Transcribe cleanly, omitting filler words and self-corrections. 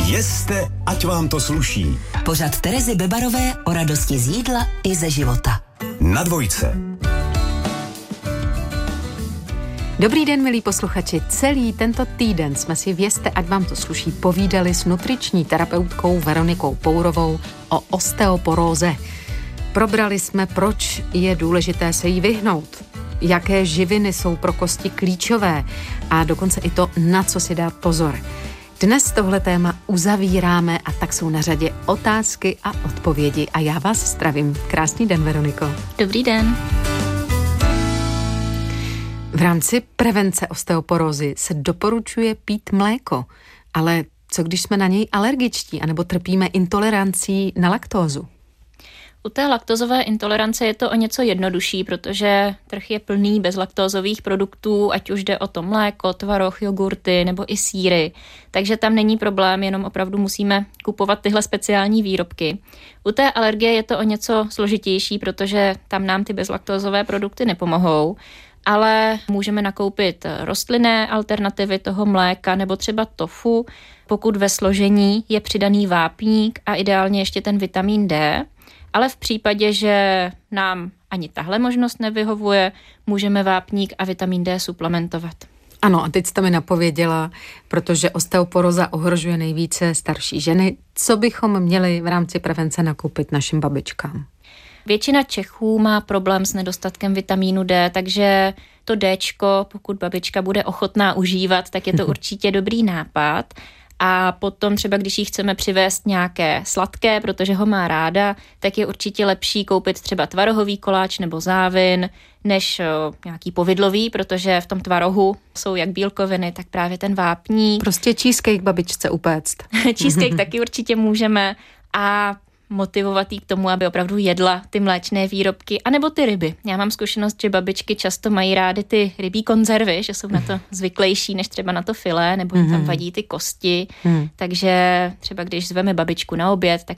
Jeste, ať vám to sluší. Pořad Terezy Bebarové o radosti z jídla i ze života. Na Dvojce. Dobrý den, milí posluchači. Celý tento týden jsme si v Jeste, ať vám to sluší, povídali s nutriční terapeutkou Veronikou Pourovou o osteoporóze. Probrali jsme, proč je důležité se jí vyhnout, jaké živiny jsou pro kosti klíčové a dokonce i to, na co si dát pozor. Dnes tohle téma uzavíráme a tak jsou na řadě otázky a odpovědi a já vás zdravím. Krásný den, Veroniko. Dobrý den. V rámci prevence osteoporózy se doporučuje pít mléko, ale co když jsme na něj alergičtí anebo trpíme intolerancí na laktózu? U té laktozové intolerance je to o něco jednodušší, protože trh je plný bezlaktózových produktů, ať už jde o to mléko, tvaroh, jogurty nebo i sýry. Takže tam není problém, jenom opravdu musíme kupovat tyhle speciální výrobky. U té alergie je to o něco složitější, protože tam nám ty bezlaktózové produkty nepomohou, ale můžeme nakoupit rostlinné alternativy toho mléka nebo třeba tofu, pokud ve složení je přidaný vápník a ideálně ještě ten vitamin D. Ale v případě, že nám ani tahle možnost nevyhovuje, můžeme vápník a vitamin D suplementovat. Ano, a teď jste mi napověděla, protože osteoporóza ohrožuje nejvíce starší ženy. Co bychom měli v rámci prevence nakoupit našim babičkám? Většina Čechů má problém s nedostatkem vitamínu D, takže to Dčko, pokud babička bude ochotná užívat, tak je to určitě dobrý nápad. A potom třeba, když jí chceme přivést nějaké sladké, protože ho má ráda, tak je určitě lepší koupit třeba tvarohový koláč nebo závin, než nějaký povidlový, protože v tom tvarohu jsou jak bílkoviny, tak právě ten vápník. Prostě cheesecake babičce upéct. Cheesecake taky určitě můžeme a motivovat jí k tomu, aby opravdu jedla ty mléčné výrobky, anebo ty ryby. Já mám zkušenost, že babičky často mají rády ty rybí konzervy, že jsou na to zvyklejší než třeba na to filé, nebo jim tam vadí ty kosti. Takže třeba když zveme babičku na oběd, tak